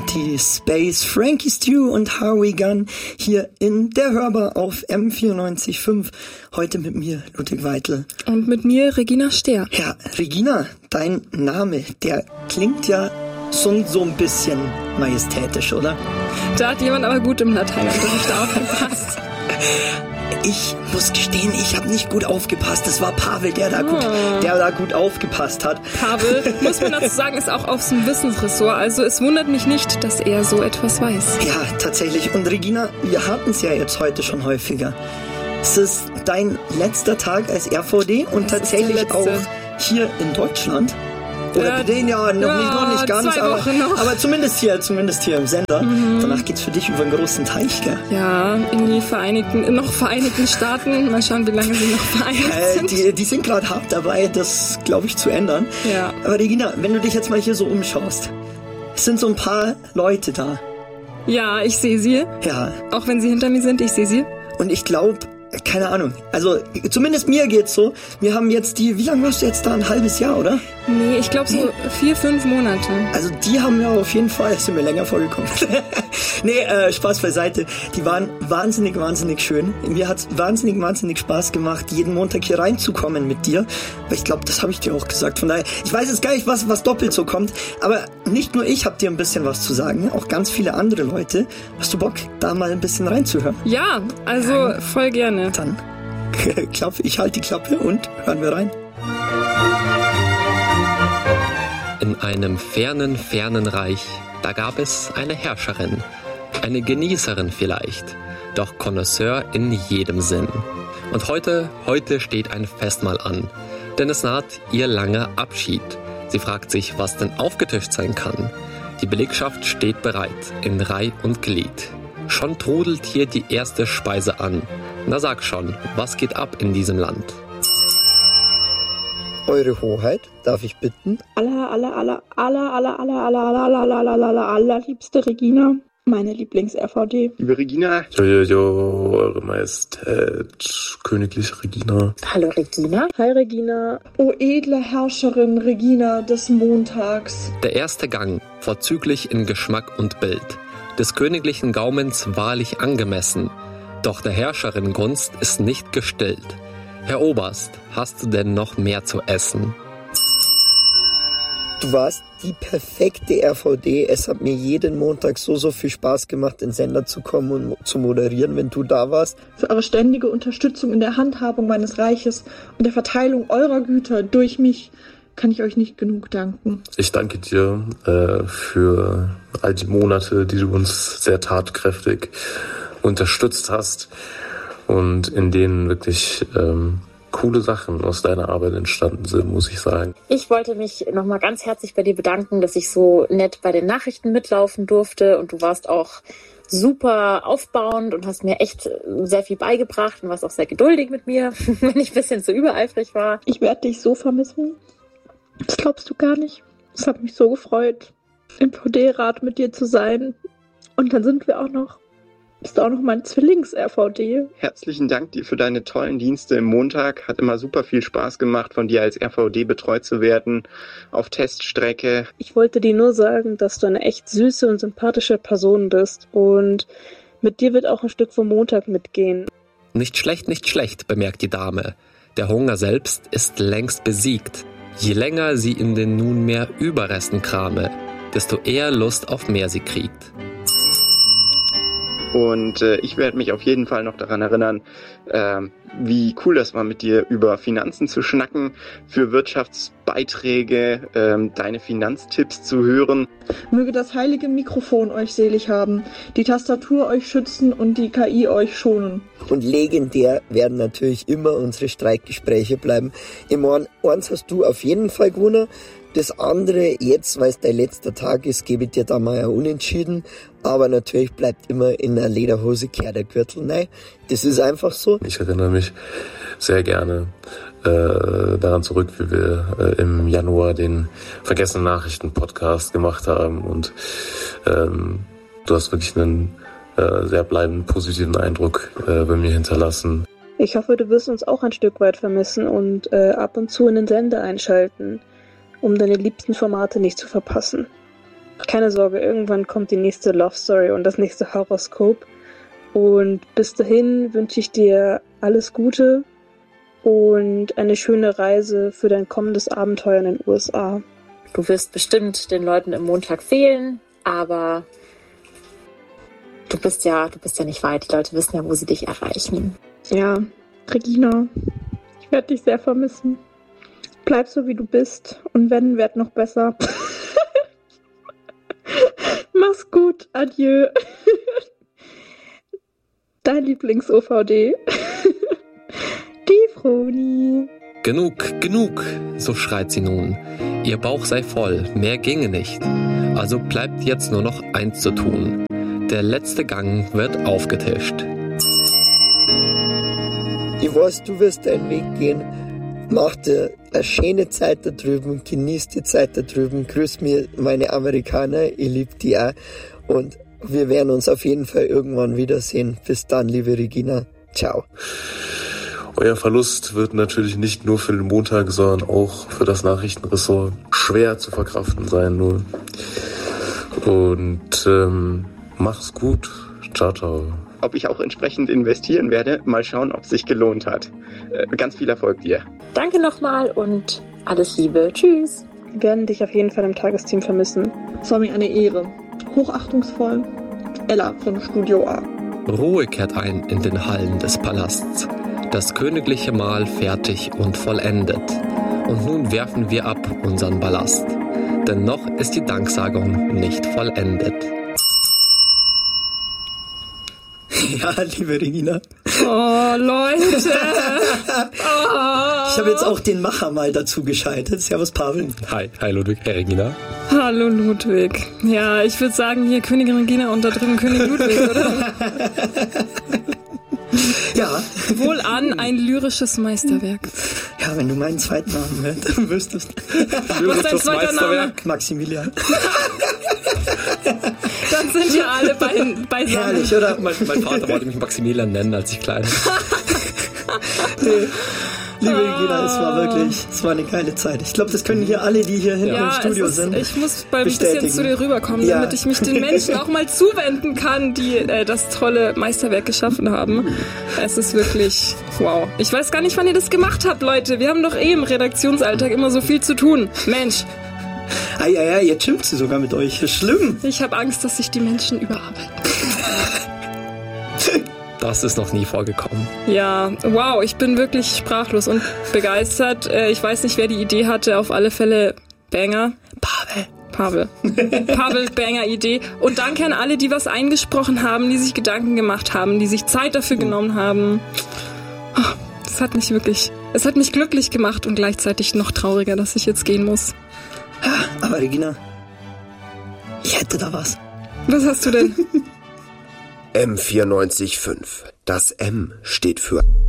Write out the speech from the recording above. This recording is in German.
die Space, Frankie Stew und Harvey Gunn hier in der Hörbar auf M94.5. Heute mit mir, Ludwig Weitel. Und mit mir, Regina Stehr. Ja, Regina, dein Name, der klingt ja so ein bisschen majestätisch, oder? Da hat jemand aber gut im Lateinunterricht aufgepasst. Ich muss gestehen, ich habe nicht gut aufgepasst. Das war Pavel, der da gut aufgepasst hat. Pavel, muss man dazu sagen, ist auch aus dem Wissensressort. Also es wundert mich nicht, dass er so etwas weiß. Ja, tatsächlich. Und Regina, wir hatten es ja jetzt heute schon häufiger. Es ist dein letzter Tag als RVD und tatsächlich auch hier in Deutschland. Oder den ja noch nicht ganz, aber zumindest hier im Sender. Danach geht's für dich über einen großen Teich, gell? Ja, in die Vereinigten Staaten. Mal schauen, wie lange sie noch vereinigt sind. Die sind gerade hart dabei, das, glaube ich, zu ändern. Ja. Aber Regina, wenn du dich jetzt mal hier so umschaust, es sind so ein paar Leute da. Ja, ich sehe sie. Ja. Auch wenn sie hinter mir sind, ich sehe sie. Und ich glaube, keine Ahnung, also zumindest mir geht's so. Wir haben jetzt wie lange warst du jetzt da? Ein halbes Jahr, oder? Nee, ich glaube so 4-5 Monate. Also die haben ja auf jeden Fall, sind mir länger vorgekommen. Nee, Spaß beiseite. Die waren wahnsinnig schön. Mir hat's wahnsinnig Spaß gemacht, jeden Montag hier reinzukommen mit dir. Weil ich glaube, das habe ich dir auch gesagt. Von daher, ich weiß jetzt gar nicht, was doppelt so kommt. Aber nicht nur ich habe dir ein bisschen was zu sagen, auch ganz viele andere Leute. Hast du Bock, da mal ein bisschen reinzuhören? Ja, also voll gerne. Dann ich halte die Klappe und hören wir rein. In einem fernen Reich, da gab es eine Herrscherin, eine Genießerin vielleicht, doch Connoisseur in jedem Sinn. Und heute steht ein Festmahl an, denn es naht ihr langer Abschied. Sie fragt sich, was denn aufgetischt sein kann. Die Belegschaft steht bereit, in Reih und Glied. Schon trudelt hier die erste Speise an. Na sag schon, was geht ab in diesem Land? Eure Hoheit, darf ich bitten? Allerliebste Regina, meine Lieblings-RVD. Liebe Regina. Jo, Eure Majestät, königliche Regina. Hallo Regina. Hi Regina. O edle Herrscherin Regina des Montags. Der erste Gang, vorzüglich in Geschmack und Bild, des königlichen Gaumens wahrlich angemessen, doch der Herrscherin Gunst ist nicht gestillt. Herr Oberst, hast du denn noch mehr zu essen? Du warst die perfekte RVD. Es hat mir jeden Montag so viel Spaß gemacht, in den Sender zu kommen und zu moderieren, wenn du da warst. Für eure ständige Unterstützung in der Handhabung meines Reiches und der Verteilung eurer Güter durch mich kann ich euch nicht genug danken. Ich danke dir für all die Monate, die du uns sehr tatkräftig unterstützt hast und in denen wirklich coole Sachen aus deiner Arbeit entstanden sind, muss ich sagen. Ich wollte mich nochmal ganz herzlich bei dir bedanken, dass ich so nett bei den Nachrichten mitlaufen durfte und du warst auch super aufbauend und hast mir echt sehr viel beigebracht und warst auch sehr geduldig mit mir, wenn ich ein bisschen zu übereifrig war. Ich werde dich so vermissen. Das glaubst du gar nicht. Es hat mich so gefreut, im VD-Rat mit dir zu sein. Und dann bist du auch noch mein Zwillings-RVD. Herzlichen Dank dir für deine tollen Dienste im Montag. Hat immer super viel Spaß gemacht, von dir als RVD betreut zu werden, auf Teststrecke. Ich wollte dir nur sagen, dass du eine echt süße und sympathische Person bist. Und mit dir wird auch ein Stück vom Montag mitgehen. Nicht schlecht, bemerkt die Dame. Der Hunger selbst ist längst besiegt. Je länger sie in den nunmehr Überresten krame, desto eher Lust auf mehr sie kriegt. Und ich werde mich auf jeden Fall noch daran erinnern, wie cool das war, mit dir über Finanzen zu schnacken, für Wirtschaftsbeiträge deine Finanztipps zu hören. Möge das heilige Mikrofon euch selig haben, die Tastatur euch schützen und die KI euch schonen. Und legendär werden natürlich immer unsere Streikgespräche bleiben. Eins hast du auf jeden Fall gewonnen. Das andere, jetzt, weil es dein letzter Tag ist, gebe ich dir da mal ein Unentschieden. Aber natürlich bleibt immer in der Lederhose kehrt der Gürtel. Nein, das ist einfach so. Ich erinnere mich sehr gerne daran zurück, wie wir im Januar den Vergessene Nachrichten Podcast gemacht haben. Und du hast wirklich einen sehr bleibenden positiven Eindruck bei mir hinterlassen. Ich hoffe, du wirst uns auch ein Stück weit vermissen und ab und zu in den Sender einschalten, um deine liebsten Formate nicht zu verpassen. Keine Sorge, irgendwann kommt die nächste Love Story und das nächste Horoskop. Und bis dahin wünsche ich dir alles Gute und eine schöne Reise für dein kommendes Abenteuer in den USA. Du wirst bestimmt den Leuten im Montag fehlen, aber du bist ja nicht weit. Die Leute wissen ja, wo sie dich erreichen. Ja, Regina, ich werde dich sehr vermissen. Bleib so, wie du bist und wenn, werd noch besser. Mach's gut, adieu. Dein Lieblings-OVD. Die Froni. Genug, so schreit sie nun. Ihr Bauch sei voll, mehr ginge nicht. Also bleibt jetzt nur noch eins zu tun. Der letzte Gang wird aufgetischt. Ich weiß, du wirst deinen Weg gehen. Mach dir eine schöne Zeit da drüben, genieß die Zeit da drüben. Grüß mir meine Amerikaner, ich lieb die auch. Und wir werden uns auf jeden Fall irgendwann wiedersehen. Bis dann, liebe Regina. Ciao. Euer Verlust wird natürlich nicht nur für den Montag, sondern auch für das Nachrichtenressort schwer zu verkraften sein. Nur. Und mach's gut. Ciao, ciao. Ob ich auch entsprechend investieren werde, mal schauen, ob es sich gelohnt hat. Ganz viel Erfolg dir. Danke nochmal und alles Liebe. Tschüss. Wir werden dich auf jeden Fall im Tagesteam vermissen. Es war mir eine Ehre. Hochachtungsvoll. Ella von Studio A. Ruhe kehrt ein in den Hallen des Palasts. Das königliche Mahl fertig und vollendet. Und nun werfen wir ab unseren Ballast. Denn noch ist die Danksagung nicht vollendet. Ja, liebe Regina. Oh, Leute. Ich habe jetzt auch den Macher mal dazu geschaltet. Servus, Pavel. Hi Ludwig, hey Regina. Hallo Ludwig. Ja, ich würde sagen, hier Königin Regina und da drüben König Ludwig, oder? Ja. Wohlan, ein lyrisches Meisterwerk. Ja, wenn du meinen zweiten Namen hörst, dann wüsstest du. Was ist dein zweiter Name? Maximilian. Dann sind wir alle beisammen. Herrlich, oder? Mein Vater wollte mich Maximilian nennen, als ich klein war. Nee. Liebe Regina, es war eine geile Zeit. Ich glaube, das können hier alle, die hier hinten im Studio sind. Ich muss ein bisschen zu dir rüberkommen, damit ich mich den Menschen auch mal zuwenden kann, die das tolle Meisterwerk geschaffen haben. Es ist wirklich wow. Ich weiß gar nicht, wann ihr das gemacht habt, Leute. Wir haben doch im Redaktionsalltag immer so viel zu tun. Mensch. Ja, jetzt schimpft sie sogar mit euch. Schlimm. Ich habe Angst, dass sich die Menschen überarbeiten. Das ist noch nie vorgekommen. Ja, wow, ich bin wirklich sprachlos und begeistert. Ich weiß nicht, wer die Idee hatte. Auf alle Fälle Banger. Pavel, Banger-Idee. Und danke an alle, die was eingesprochen haben, die sich Gedanken gemacht haben, die sich Zeit dafür genommen haben. Es hat mich glücklich gemacht und gleichzeitig noch trauriger, dass ich jetzt gehen muss. Ja, aber Regina, ich hätte da was. Was hast du denn? M94.5. Das M steht für